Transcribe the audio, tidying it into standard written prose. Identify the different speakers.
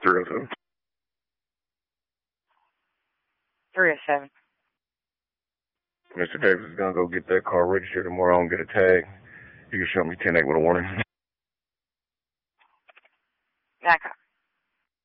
Speaker 1: 307.
Speaker 2: 307.
Speaker 1: Mr. Davis is going to go get that car registered tomorrow and get a tag. You can show me 10-8 with a warning.
Speaker 2: Okay.